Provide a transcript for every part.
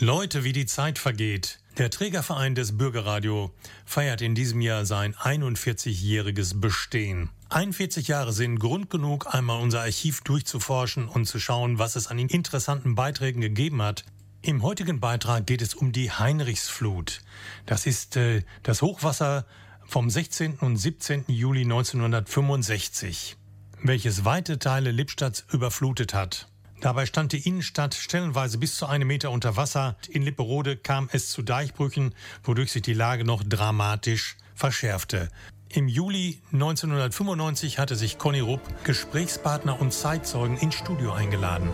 Leute, wie die Zeit vergeht. Der Trägerverein des Bürgerradio feiert in diesem Jahr sein 41-jähriges Bestehen. 41 Jahre sind Grund genug, einmal unser Archiv durchzuforschen und zu schauen, was es an interessanten Beiträgen gegeben hat. Im heutigen Beitrag geht es um die Heinrichsflut. Das ist das Hochwasser vom 16. und 17. Juli 1965, welches weite Teile Lippstadts überflutet hat. Dabei stand die Innenstadt stellenweise bis zu 1 Meter unter Wasser. In Lipperode kam es zu Deichbrüchen, wodurch sich die Lage noch dramatisch verschärfte. Im Juli 1995 hatte sich Conny Rupp, Gesprächspartner und Zeitzeugen, ins Studio eingeladen.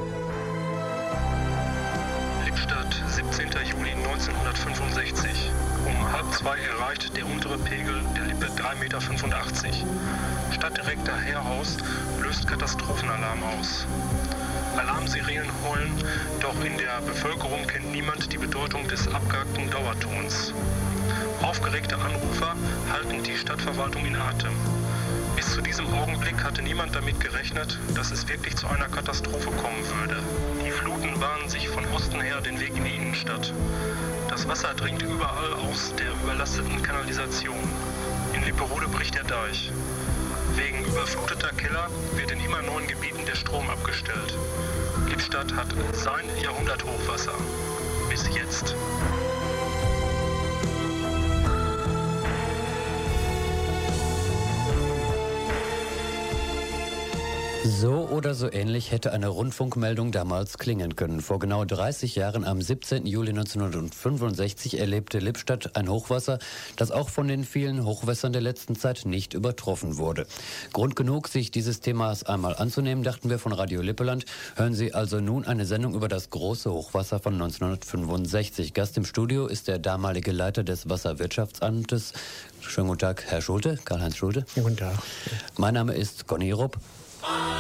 Lippstadt, 17. Juli 1965. Um 1:30 erreicht der untere Pegel der Lippe 3,85 Meter. Stadtdirektor Herrhaus löst Katastrophenalarm aus. Alarmsirenen heulen, doch in der Bevölkerung kennt niemand die Bedeutung des abgehackten Dauertons. Aufgeregte Anrufer halten die Stadtverwaltung in Atem. Bis zu diesem Augenblick hatte niemand damit gerechnet, dass es wirklich zu einer Katastrophe kommen würde. Die Fluten bahnen sich von Osten her den Weg in die Innenstadt. Das Wasser dringt überall aus der überlasteten Kanalisation. In Lipperode bricht der Deich. Wegen überfluteter Keller wird in immer neuen Gebieten der Strom abgestellt. Lippstadt hat sein Jahrhunderthochwasser. Bis jetzt. So oder so ähnlich hätte eine Rundfunkmeldung damals klingen können. Vor genau 30 Jahren, am 17. Juli 1965, erlebte Lippstadt ein Hochwasser, das auch von den vielen Hochwässern der letzten Zeit nicht übertroffen wurde. Grund genug, sich dieses Themas einmal anzunehmen, dachten wir von Radio Lippeland. Hören Sie also nun eine Sendung über das große Hochwasser von 1965. Gast im Studio ist der damalige Leiter des Wasserwirtschaftsamtes. Schönen guten Tag, Herr Schulte, Karl-Heinz Schulte. Guten Tag. Mein Name ist Conny Rupp.